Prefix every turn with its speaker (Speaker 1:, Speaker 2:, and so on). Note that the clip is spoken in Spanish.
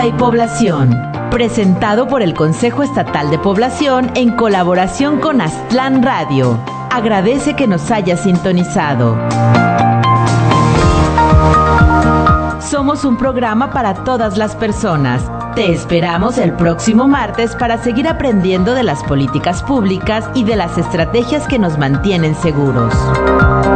Speaker 1: Hay Población, presentado por el Consejo Estatal de Población en colaboración con Aztlán Radio. Agradece que nos hayas sintonizado. Somos un programa para todas las personas. Te esperamos el próximo martes para seguir aprendiendo de las políticas públicas y de las estrategias que nos mantienen seguros.